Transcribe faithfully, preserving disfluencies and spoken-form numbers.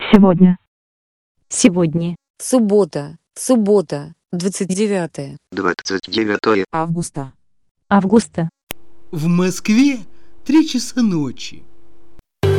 Сегодня. Сегодня. Суббота. Суббота. двадцать девятое. двадцать девятое Августа. Августа. В Москве три часа ночи.